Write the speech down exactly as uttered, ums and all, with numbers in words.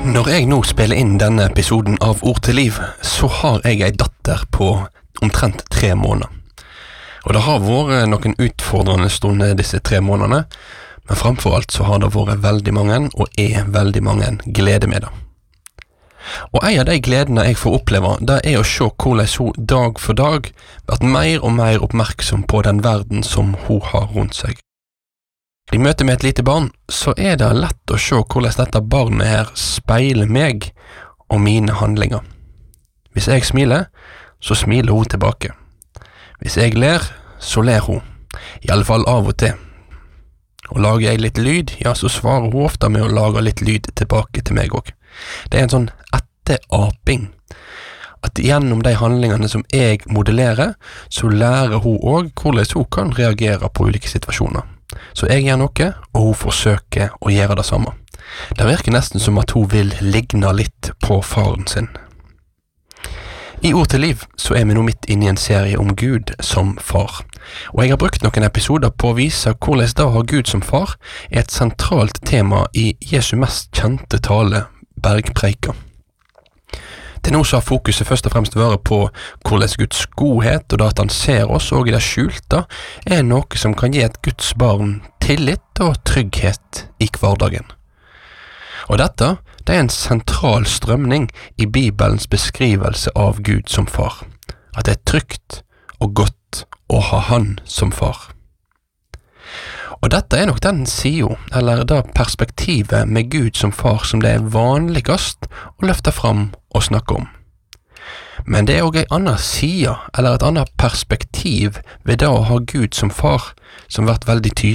Når jeg nå spiller inn denne episoden av Ord til liv, så har jeg en datter på omtrent tre måneder. Og det har vært noen utfordrende stunder disse tre månedene, men framfor alt så har det vært veldig mange, og er veldig mange glede med det. Og en av de gledene jeg får oppleve, det er å se hvordan hun dag for dag blir mer og mer oppmerksom på den verden som hun har rundt seg. I møte med et lite barn, så er det lett å se hvordan dette barnet her speiler meg og mine handlinger. Hvis jeg smiler, så smiler hun tilbake. Hvis jeg ler, så ler hun. I alle fall av og til. Og lager jeg litt lyd, ja, så svarer hun ofte med å lage litt lyd tilbake til meg også. Det er en sånn etteraping. At gjennom de handlingene som jeg modellerer, så lærer hun også hvordan hun kan reagere på ulike situasjoner. Så jeg gjør noe, og hun forsøker å gjøre det samme. Det virker nesten som at hun vil ligne litt på faren sin. I Ord til liv så er vi nå midt inne i en serie om Gud som far. Og jeg har brukt noen episoder på å vise hvordan det å ha Gud som far er et sentralt tema i Jesu mest kjente tale, Bergpreika. Til nå så har fokuset først og fremst vært på hvordan Guds godhet og det at han ser oss og i det skjulte er noe som kan gi et Guds barn tillit og trygghet i hverdagen. Og dette, det er en sentral strømning i Bibelens beskrivelse av Gud som far. At det er trygt og godt å ha han som far. Og dette er nok den siden, eller det perspektivet med Gud som far som det er vanligast å løfte fram og snakke om. Men det er også en annen side, eller et annet perspektiv ved det å ha Gud som far, som vært veldig tydelig.